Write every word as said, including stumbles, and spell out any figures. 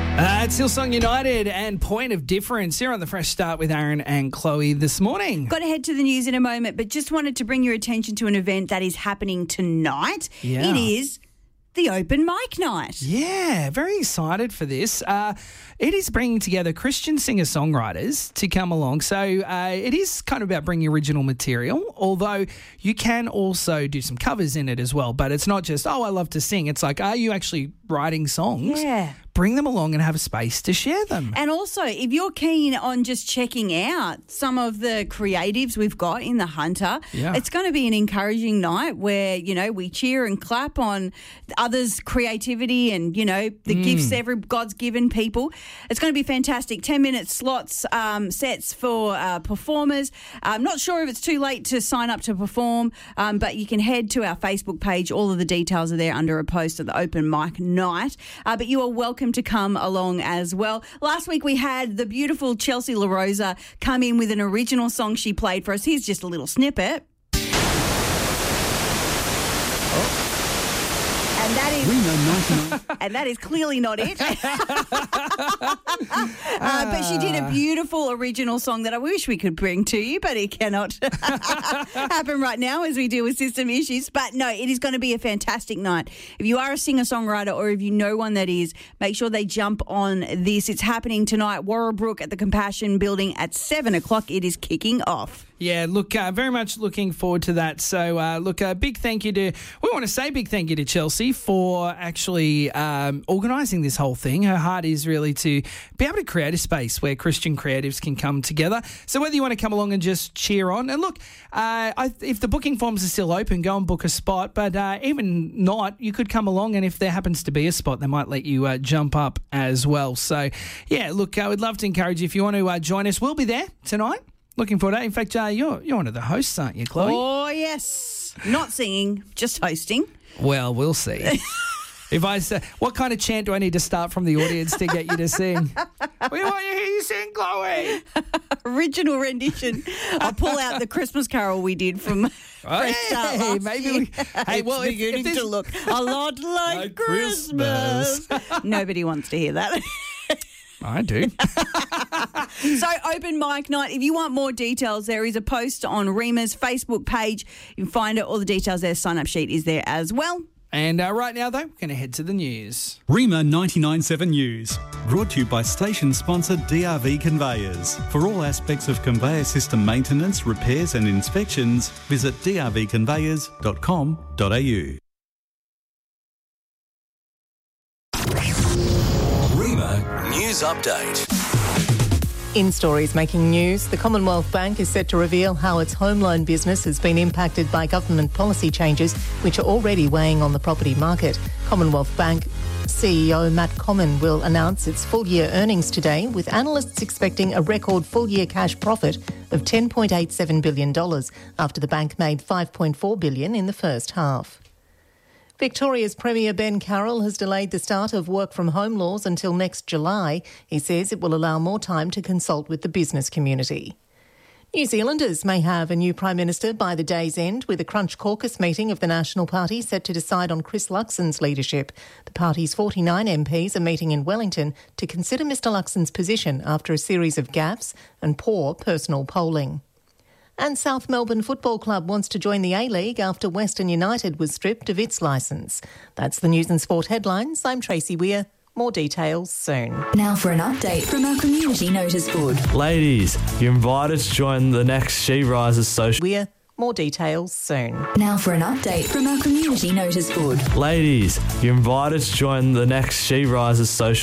Uh, it's Hillsong United and Point of Difference here on the Fresh Start with Aaron and Chloe this morning. Got to head to the news in a moment, but just wanted to bring your attention to an event that is happening tonight. Yeah. It is the Open Mic Night. Yeah, very excited for this. Uh, it is bringing together Christian singer-songwriters to come along. So uh, it is kind of about bringing original material, although you can also do some covers in it as well. But it's not just, oh, I love to sing. It's like, are you actually writing songs? Yeah. Bring them along and have a space to share them. And also, if you're keen on just checking out some of the creatives we've got in the Hunter, Yeah. it's going to be an encouraging night where, you know, we cheer and clap on others' creativity and, you know, the Mm. gifts every God's given people. It's going to be fantastic. ten-minute slots, um, sets for uh, performers. I'm not sure if it's too late to sign up to perform, um, but you can head to our Facebook page. All of the details are there under a post of the Open Mic Night. Uh, but you are welcome to come along as well. Last week we had the beautiful Chelsea LaRosa come in with an original song she played for us. Here's just a little snippet. And that is, and that is clearly not it. uh, but she did a beautiful original song that I wish we could bring to you, but it cannot happen right now as we deal with system issues. But no, it is going to be a fantastic night. If you are a singer-songwriter or if you know one that is, make sure they jump on this. It's happening tonight, Warrabrook at the Compassion Building at seven o'clock. It is kicking off. Yeah, look, uh, very much looking forward to that. So, uh, look, a big thank you to, we want to say big thank you to Chelsea for actually um, organising this whole thing. Her heart is really to be able to create a space where Christian creatives can come together. So whether you want to come along and just cheer on, and look, uh, I, if the booking forms are still open, go and book a spot. But uh, even not, you could come along, and if there happens to be a spot, they might let you uh, jump up as well. So, yeah, look, I would love to encourage you if you want to uh, join us. We'll be there tonight. Looking forward to it. In fact, uh, you're you're one of the hosts, aren't you, Chloe? Oh, yes. Not singing, just hosting. Well, we'll see. If I say, what kind of chant do I need to start from the audience to get you to sing? We want to hear you sing, Chloe. Original rendition. I'll pull out the Christmas Carol we did from Fresh Start Hey, last maybe year. we. Hey, It's well, if, beginning if to look a lot like, Like Christmas. Nobody wants to hear that. I do. So, Open Mic Night. If you want more details, there is a post on Rima's Facebook page. You can find it. All the details there. Sign-up sheet is there as well. And uh, right now, though, we're going to head to the news. Rima ninety-nine point seven News, brought to you by station sponsor D R V Conveyors. For all aspects of conveyor system maintenance, repairs and inspections, visit d r v conveyors dot com dot a u. Rima News Update. In stories making news, the Commonwealth Bank is set to reveal how its home loan business has been impacted by government policy changes which are already weighing on the property market. Commonwealth Bank C E O Matt Comyn will announce its full-year earnings today, with analysts expecting a record full-year cash profit of ten point eight seven billion dollars after the bank made five point four billion dollars in the first half. Victoria's Premier Ben Carroll has delayed the start of work-from-home laws until next July. He says it will allow more time to consult with the business community. New Zealanders may have a new Prime Minister by the day's end, with a Crunch Caucus meeting of the National Party set to decide on Chris Luxon's leadership. The party's forty-nine M Ps are meeting in Wellington to consider Mr Luxon's position after a series of gaffes and poor personal polling. And South Melbourne Football Club wants to join the A-League after Western United was stripped of its licence. That's the news and sport headlines. I'm Tracy Weir. More details soon. Now for an update from our community notice board. Ladies, you're invited to join the next She Rises social... Weir. More details soon. Now for an update from our community notice board. Ladies, you're invited to join the next She Rises social...